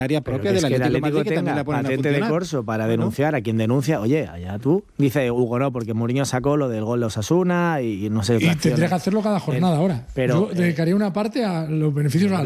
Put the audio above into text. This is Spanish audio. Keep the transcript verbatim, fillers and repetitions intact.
área propia del Atlético, Atlético de Madrid, que también la ponen patente a de corso para bueno. denunciar a quien denuncia. Oye, allá tú. Dice Hugo, no, porque Mourinho sacó lo del gol de Osasuna y no sé. Y tendría que hacerlo cada jornada eh, ahora. Pero, Yo dedicaría una parte a los beneficios a